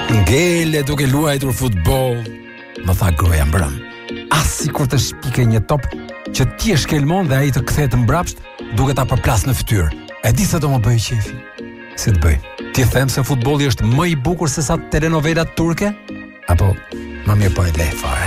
Ngele duke luajtur futboll, më tha gruaja mbrëm. As sikur të shpike një top që ti e shkelmon dhe ai të kthehet mbrapsht duke ta përplas në fytyrë. E di se do më bëj qefi. Si të bëj? Ti them se futbolli është më i bukur se sa telenovelat turke? Apo më mirë po e le fare.